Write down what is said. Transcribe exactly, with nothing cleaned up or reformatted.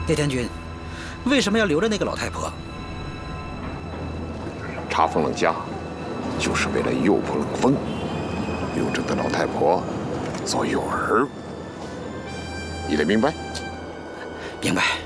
叶天君，为什么要留着那个老太婆？ 查封冷家，就是为了诱捕冷风，用这个老太婆做诱饵。你得明白。 明白。